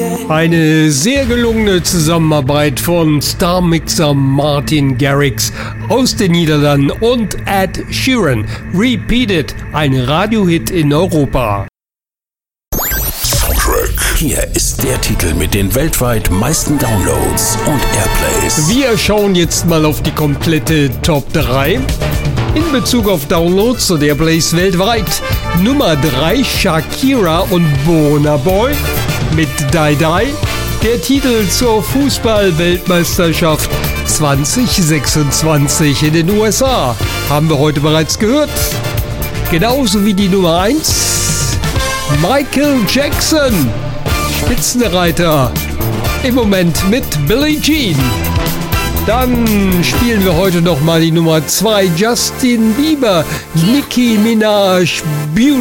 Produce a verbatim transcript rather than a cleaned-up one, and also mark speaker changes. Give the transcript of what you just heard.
Speaker 1: Eine sehr gelungene Zusammenarbeit von Star-Mixer Martin Garrix aus den Niederlanden und Ed Sheeran. Repeat It, ein Radiohit in Europa.
Speaker 2: Soundtrack. Hier ist der Titel mit den weltweit meisten Downloads und Airplays.
Speaker 1: Wir schauen jetzt mal auf die komplette Top drei. In Bezug auf Downloads und Airplays weltweit. Nummer drei, Shakira und Burna Boy mit Die Die. Der Titel zur Fußball-Weltmeisterschaft zwanzig sechsundzwanzig in den U S A. Haben wir heute bereits gehört. Genauso wie die Nummer eins, Michael Jackson, Spitzenreiter, im Moment mit Billie Jean. Dann spielen wir heute noch mal die Nummer zwei, Justin Bieber, Nicki Minaj, Beauty.